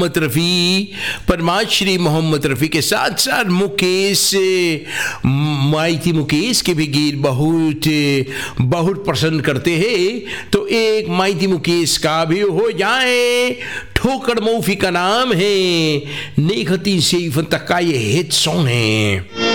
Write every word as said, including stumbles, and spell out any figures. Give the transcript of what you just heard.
मोहम्मद रफ़ी, परमात्मा श्री मोहम्मद रफ़ी के साथ साथ मुकेश, माइती मुकेश के भी गीत बहुत बहुत पसंद करते हैं। तो एक माइती मुकेश का भी हो जाए, ठोकर मौफी का नाम है, नेखती सैफ तक का ये हिट सॉन्ग है।